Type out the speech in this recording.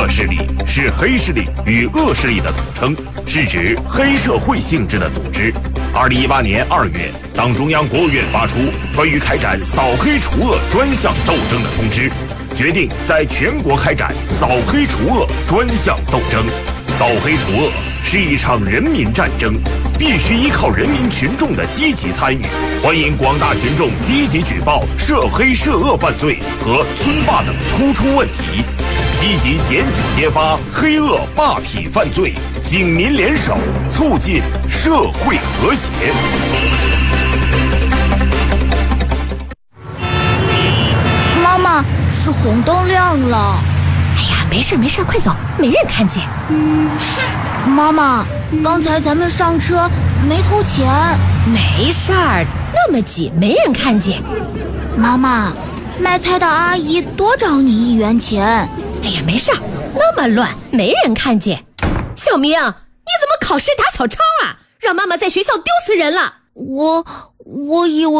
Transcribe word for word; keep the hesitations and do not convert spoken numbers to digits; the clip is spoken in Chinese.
恶势力是黑势力与恶势力的统称，是指黑社会性质的组织。二零一八年二月，党中央、国务院发出关于开展扫黑除恶专项斗争的通知，决定在全国开展扫黑除恶专项斗争。扫黑除恶是一场人民战争，必须依靠人民群众的积极参与。欢迎广大群众积极举报涉黑涉恶犯罪和村霸等突出问题，积极检举揭发黑恶霸痞犯罪，警民联手，促进社会和谐。 妈妈，是红灯亮了。 哎呀，没事没事，快走，没人看见。 妈妈，刚才咱们上车没投钱。 没事儿，那么挤没人看见。 妈妈，卖菜的阿姨多找你一元钱。 哎呀，没事儿，那么乱没人看见。小明，你怎么考试打小抄啊？让妈妈在学校丢死人了。 我我以为